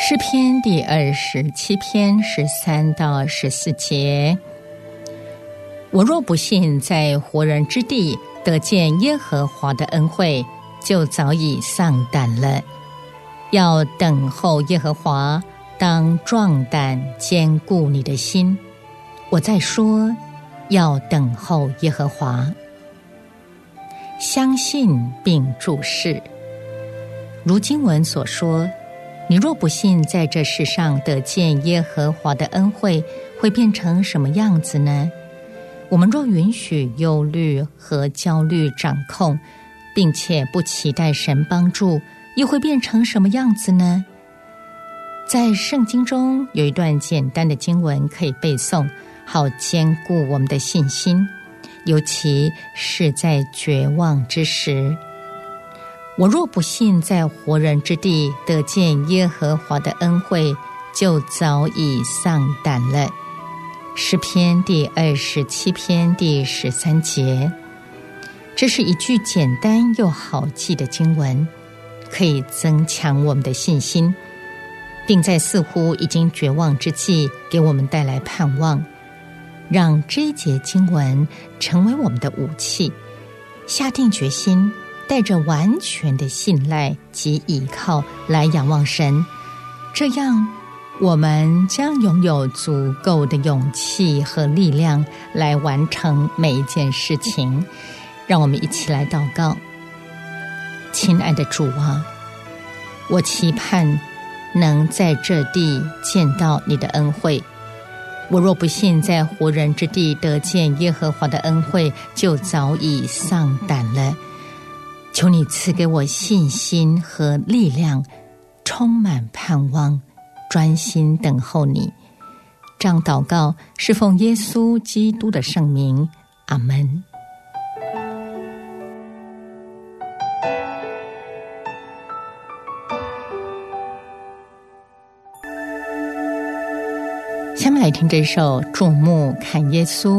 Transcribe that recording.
诗篇第27篇13到14节，我若不信在活人之地得见耶和华的恩惠，就早已丧胆了。要等候耶和华，当壮胆，坚固你的心。我再说，要等候耶和华，相信并注视。如经文所说，你若不信在这世上得见耶和华的恩惠，会变成什么样子呢？我们若允许忧虑和焦虑掌控，并且不期待神帮助，又会变成什么样子呢？在圣经中有一段简单的经文可以背诵，好坚固我们的信心，尤其是在绝望之时。我若不信在活人之地得见耶和华的恩惠，就早已丧胆了。诗篇第27篇第13节，这是一句简单又好记的经文，可以增强我们的信心，并在似乎已经绝望之际给我们带来盼望，让这一节经文成为我们的武器，下定决心带着完全的信赖及倚靠来仰望神，这样我们将拥有足够的勇气和力量来完成每一件事情。让我们一起来祷告。亲爱的主啊，我期盼能在这地见到你的恩惠。我若不信在活人之地得见耶和华的恩惠，就早已丧胆了。求你赐给我信心和力量，充满盼望，专心等候你。这样祷告是奉耶稣基督的圣名，阿们。下面来听这首《注目看耶稣》。